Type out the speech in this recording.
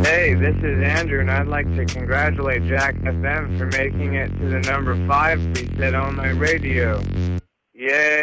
Hey, this is Andrew, and I'd like to congratulate Jack FM for making it to the number 5 preset on my radio. Yay!